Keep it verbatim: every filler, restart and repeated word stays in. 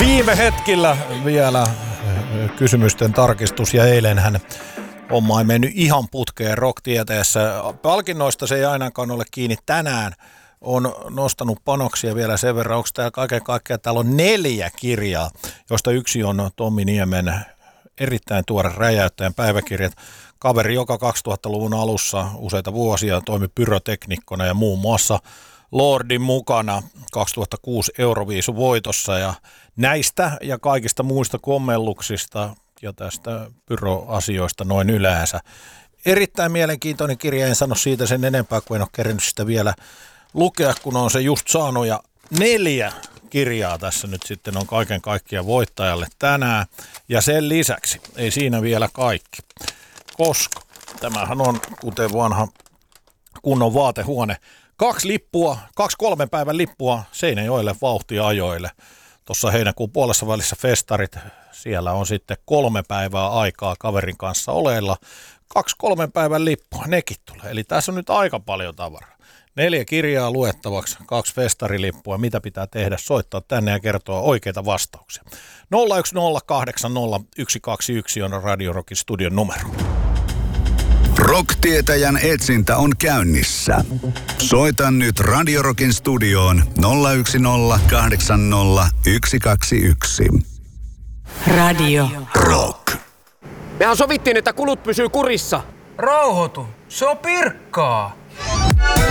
Viime hetkellä vielä kysymysten tarkistus ja eilenhän homma ei mennyt ihan putkeen Rock-tieteessä. Palkinnoista se ei ainakaan ole kiinni. Tänään on nostanut panoksia vielä sen verran. Onko täällä kaiken kaikkiaan? Täällä on neljä kirjaa, josta yksi on Tommi Niemen erittäin tuore Räjäyttäjän päiväkirjat. Kaveri, joka kaksituhattaluvun alussa useita vuosia toimi pyroteknikkona ja muun muassa Lordin mukana kaksituhattakuusi Euroviisun voitossa, ja näistä ja kaikista muista kommelluksista ja tästä pyroasioista noin yleensä. Erittäin mielenkiintoinen kirja, en sano siitä sen enempää, kun en ole kerennyt sitä vielä lukea, kun on se just saanut, ja neljä kirjaa tässä nyt sitten on kaiken kaikkiaan voittajalle tänään, ja sen lisäksi ei siinä vielä kaikki, koska tämähän on kuten vanha kunnon vaatehuone. Kaksi lippua, kaksi kolmen päivän lippua Seinäjoelle vauhtiajoille. Tuossa heinäkuun puolessa välissä festarit, siellä on sitten kolme päivää aikaa kaverin kanssa oleilla. Kaksi kolmen päivän lippua, nekin tulee. Eli tässä on nyt aika paljon tavaraa. Neljä kirjaa luettavaksi, kaksi festarilippua. Mitä pitää tehdä? Soittaa tänne ja kertoa oikeita vastauksia. nolla yksi nolla kahdeksan nolla yksi kaksi yksi on Radio Rockin studion numero. Rock-tietäjän etsintä on käynnissä. Soita nyt Radio Rockin studioon nolla yksi nolla kahdeksan nolla yksi kaksi yksi. Radio Rock. Mehän sovittiin, että kulut pysyy kurissa. Rauhoitu, se on pirkkaa.